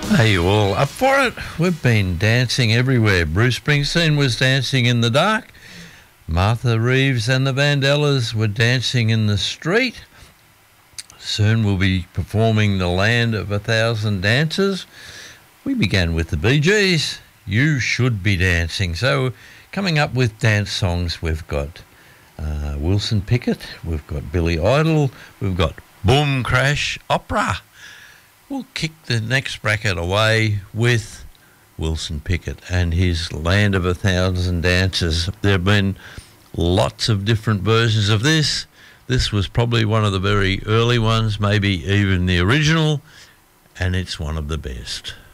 Hey, you all up for it? We've been dancing everywhere. Bruce Springsteen was dancing in the dark. Martha Reeves and the Vandellas were dancing in the street. Soon we'll be performing The Land of a Thousand Dances. We began with the Bee Gees. You Should Be Dancing. So coming up with dance songs, we've got Wilson Pickett, we've got Billy Idol, we've got Boom Crash Opera. We'll kick the next bracket away with Wilson Pickett and his Land of a Thousand Dances. There have been lots of different versions of this. This was probably one of the very early ones, maybe even the original, and it's one of the best.